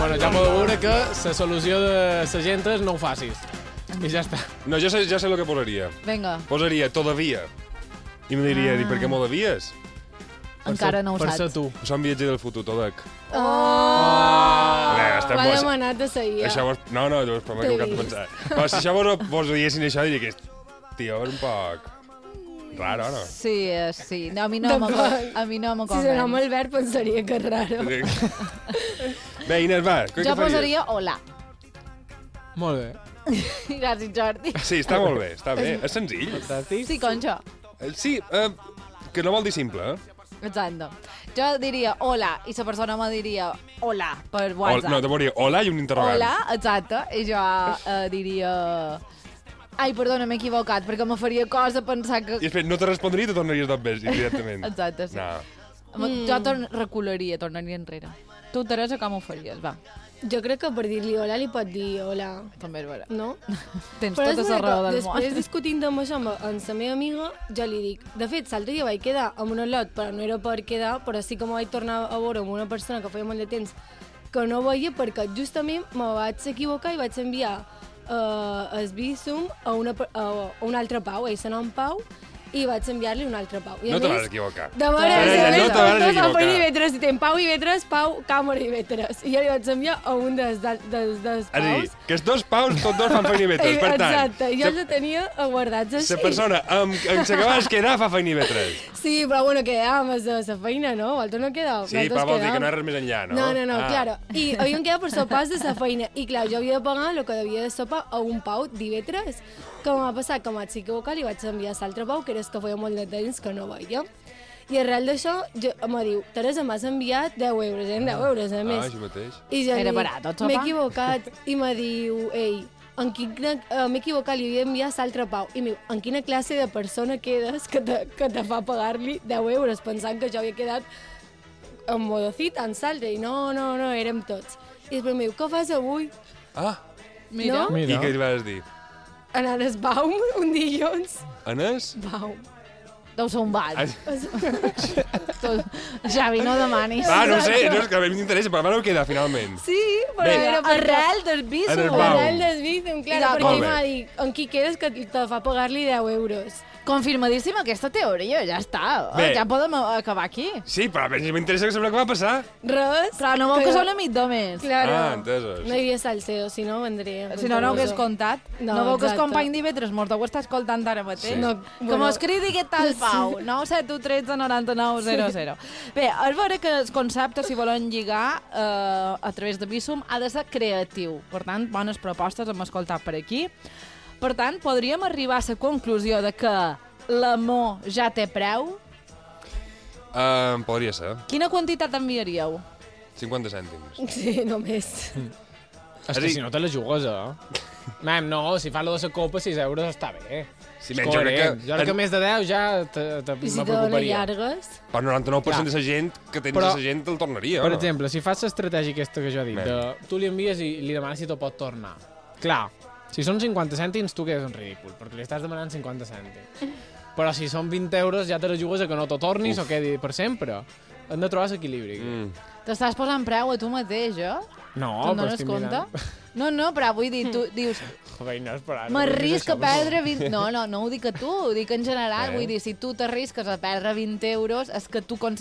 Bueno, ja podeu veure que la solució de la gent és no ho facis. I ja està. No, ja sé el que posaria. Vinga. Posaria todavía. I me diria, per què m'ho devies? Encara no ho Per saps. ser tu. Som viatger del futur, Todec. M'ha Vos... demanat de seguir. Això vos... No, llavors m'he equivocat de pensar. Però si això vos ho diguessin això, diria que... Tio, és un poc... Raro, no? Sí, sí. No, a mi no m'ho Si se nom Albert pensaria que és raro. Bé, Inés, va, què Jo faries? posaria hola. Molt bé. Gràcies, Jordi. Sí, està molt bé, està bé. És senzill. Fantàstic. Sí, Conxo. Sí, que no vol dir simple, Exacte. Jo diria hola i la persona me diria hola per WhatsApp. No, te diria hola i un interrogant. Hola, exacte. I jo diria... Ai, perdona, m'he equivocat, perquè me faria cosa pensar que... I després no te respondria i te tornaries dos més, directament. Exacte, sí. No. Jo recularia, tornaria enrere. Tu, Teresa, com ho faries? Va, Jo crec que per dir-li hola li pot dir hola, també és vera. no? Tens Però tota és la veritat, raó del món. després discutint amb això amb la meva amiga, jo li dic, de fet, l'altre dia vaig quedar amb un lot, però no era per quedar, però sí que me vaig tornar a veure amb una persona que feia molt de temps que no veia perquè justament me vaig equivocar i vaig enviar el Bizum a un altre Pau, ell se nom Pau, i vaig enviar-li un altre Pau. I No a te més, vas equivocar. de manera No te vas equivocar. Pau i Vetres, i ten Pau i Vetres, Pau, càmera i Vetres. I jo li vaig enviar a un dels És a dir, Paus. que els dos Paus, tots dos fan feina i vetres. Per tant, Exacte, i jo els tenia guardats així. la persona amb la que vas quedar fa feina i vetres. Sí, però bueno, quedàvem a la feina, no? Vosaltres no quedàveu? Sí, però vol dir que no és res més enllà, no? No, claro. I havíem quedat per sopars de la feina. I clar, jo havia de pagar el que devia de sopar a un Pau d'Ivetres. Que m'ha passat que m'haig equivocat i vaig enviar l'altre Pau, que era el que feia molt de temps que no veia. I arrel d'això, em diu, Teresa, m'has enviat 10 euros, 10 euros, a més. Així mateix. I jo Era li dic, barat, el sopar? m'he equivocat. I me diu, ei, m'he equivocat, li havia enviat l'altre Pau. I em diu, en quina classe de persona quedes que te fa pagar-li 10 euros, pensant que jo havia quedat amb modocit, en l'altre. I no, érem tots. I després em diu, què fas avui? Ah, Mira. No? i Mira. què li vas dir? Anar al Baum un dilluns. Anés? Baum. Deu ser un ball. Ah, Xavi, no demanis. no sé, no, és que a mi m'interessa, però van quedar finalment. Sí, però Bé. era per Arrel del piso. En el Pau. Arrel del Bizum, clar, I perquè molt ell bé. m'ha dit, en qui quedes que te fa pagar-li 10 euros? Confirmadíssima aquesta teoria, ja està. Bé. Ja podem acabar aquí. Sí, però a mi m'interessa saber què va passar. Res. Però no vol que sigui una nit només. Claro. Ah, entesos. No hi havia salseo, si no vendria. Si no, no ho hagués contat. No, No veu que el exacte. company d'Ivetres mos deu estar escoltant ara mateix? Sí. No, Que bueno. mos cridi què tal, Pau? 971 13 99 00. Bé, és vera que el concepte, si volen lligar a través de Bizum, ha de ser creatiu. Per tant, bones propostes hem escoltat per aquí. Per tant, podríem arribar a la conclusió de que l'amor ja té preu. Podria ser. Quina quantitat enviaríeu? 50 cèntims. Sí, només. És que si no te la jugues, Mem, no, si fa lo de la copa, 6 euros està bé. Sí, És menys, jo crec coherent. que- Jo crec que més de 10 ja I si me te dona preocuparia. llargues? Per 99% Clar. de la gent que tens Però, la gent te'l tornaria, Per no? exemple, si fas l'estratègia aquesta que jo he dit, Bé. tu li envies i li demanes si t'ho pot tornar. Clar, si són 50 cèntims, tu quedes un ridícul, perquè li estàs demanant 50 cèntims. Però si són 20 euros, ja te la jugues a que no t'ho tornis o quedi per sempre. Hem de trobar l'equilibri. T'estàs posant preu a tu mateix, eh? No, Te'n però dones estic compte? mirant. No, però vull dir, tu dius, Joder, no esperar. m'arrisc a perdre 20... No ho dic a tu, ho dic en general. Eh? Vull dir, si tu t'arrisques a perdre 20 euros, és que tu